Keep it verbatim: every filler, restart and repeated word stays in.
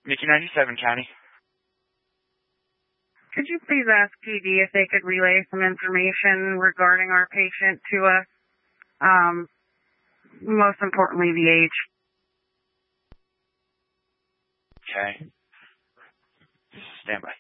Mickey ninety-seven County. Could you please ask P D if they could relay some information regarding our patient to us? Um, most importantly, the age. Okay. Stand by.